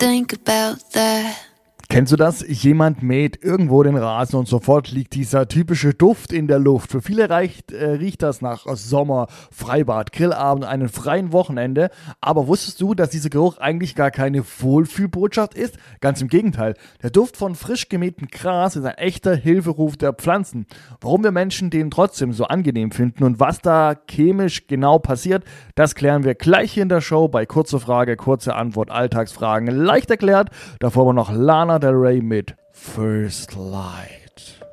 think about that. Kennst du das? Jemand mäht irgendwo den Rasen und sofort liegt dieser typische Duft in der Luft. Für viele riecht das nach Sommer, Freibad, Grillabend, einem freien Wochenende. Aber wusstest du, dass dieser Geruch eigentlich gar keine Wohlfühlbotschaft ist? Ganz im Gegenteil. Der Duft von frisch gemähtem Gras ist ein echter Hilferuf der Pflanzen. Warum wir Menschen den trotzdem so angenehm finden und was da chemisch genau passiert, das klären wir gleich hier in der Show bei Kurze Frage, Kurze Antwort, Alltagsfragen. Leicht erklärt. Davor aber noch Lana Del Rey mit First Light.